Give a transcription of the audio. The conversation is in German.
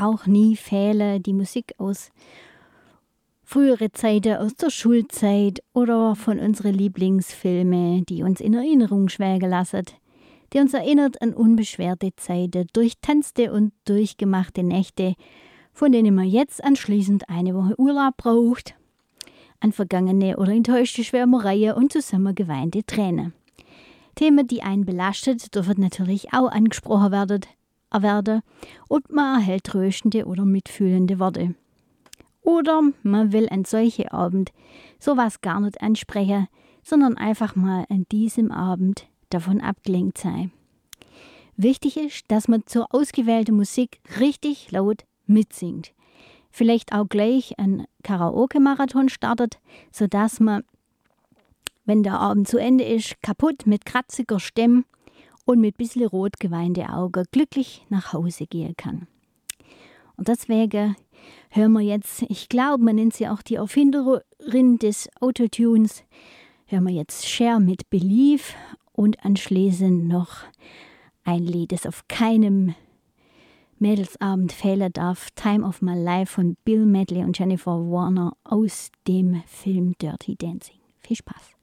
auch nie fehlen, die Musik aus frühere Zeiten, aus der Schulzeit oder von unseren Lieblingsfilmen, die uns in Erinnerung schwelgen lassen, die uns erinnert an unbeschwerte Zeiten, durchtanzte und durchgemachte Nächte, von denen man jetzt anschließend eine Woche Urlaub braucht, an vergangene oder enttäuschte Schwärmereien und zusammen geweinte Tränen. Themen, die einen belastet, dürfen natürlich auch angesprochen werden und man erhält tröstende oder mitfühlende Worte. Oder man will an solche Abend sowas gar nicht ansprechen, sondern einfach mal an diesem Abend davon abgelenkt sein. Wichtig ist, dass man zur ausgewählten Musik richtig laut mitsingt. Vielleicht auch gleich einen Karaoke-Marathon startet, sodass man, wenn der Abend zu Ende ist, kaputt mit kratziger Stimme und mit bisschen rot geweinte Augen glücklich nach Hause gehen kann. Und deswegen hören wir jetzt, ich glaube, man nennt sie auch die Erfinderin des Autotunes, hören wir jetzt Cher mit Believe und anschließend noch ein Lied, das auf keinem Mädelsabend fehlen darf, Time of My Life von Bill Medley und Jennifer Warner aus dem Film Dirty Dancing. Viel Spaß!